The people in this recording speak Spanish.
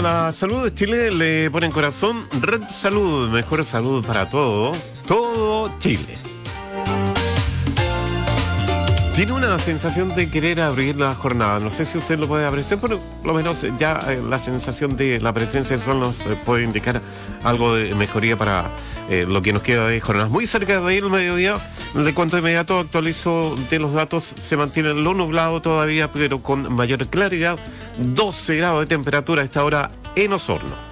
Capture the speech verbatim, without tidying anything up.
de la Salud de Chile le ponen corazón. Red Salud, mejor salud para todo, todo Chile. Tiene una sensación de querer abrir la jornada. No sé si usted lo puede apreciar, pero por lo menos ya eh, la sensación de la presencia del sol nos eh, puede indicar algo de mejoría para eh, lo que nos queda de jornadas. Muy cerca de ahí el mediodía, de cuanto inmediato actualizo de los datos, se mantiene lo nublado todavía, pero con mayor claridad. doce grados de temperatura a esta hora en Osorno.